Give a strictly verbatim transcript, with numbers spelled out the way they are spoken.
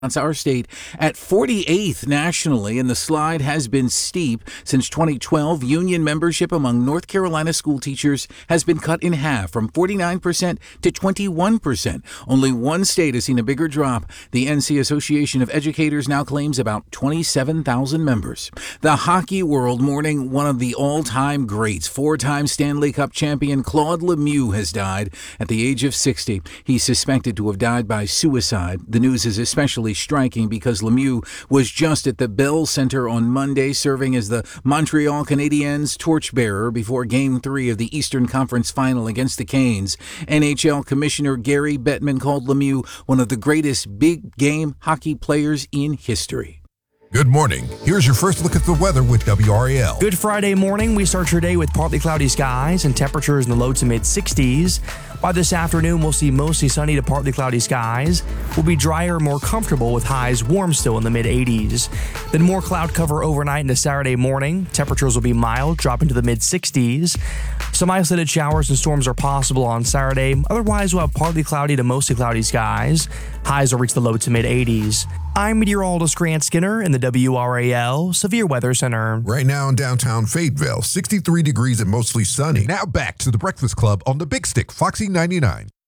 That's our state at forty-eighth nationally, and the slide has been steep. Since twenty twelve, union membership among North Carolina school teachers has been cut in half from forty-nine percent to twenty-one percent. Only one state has seen a bigger drop. The N C Association of Educators now claims about twenty-seven thousand members. The hockey world mourning one of the all-time greats. Four-time Stanley Cup champion Claude Lemieux has died at the age of sixty. He's suspected to have died by suicide. The news is especially striking because Lemieux was just at the Bell Center on Monday serving as the Montreal Canadiens torchbearer before Game three of the Eastern Conference Final against the Canes. N H L Commissioner Gary Bettman called Lemieux one of the greatest big-game hockey players in history. Good morning. Here's your first look at the weather with W R A L. Good Friday morning. We start your day with partly cloudy skies and temperatures in the low to mid sixties. By this afternoon, we'll see mostly sunny to partly cloudy skies. We'll be drier, more comfortable with highs warm still in the mid eighties. Then more cloud cover overnight into Saturday morning. Temperatures will be mild, dropping to the mid sixties. Some isolated showers and storms are possible on Saturday. Otherwise, we'll have partly cloudy to mostly cloudy skies. Highs will reach the low to mid eighties. I'm meteorologist Grant Skinner in the W R A L Severe Weather Center. Right now in downtown Fayetteville, sixty-three degrees and mostly sunny. Now back to the Breakfast Club on the Big Stick, Foxy ninety-nine.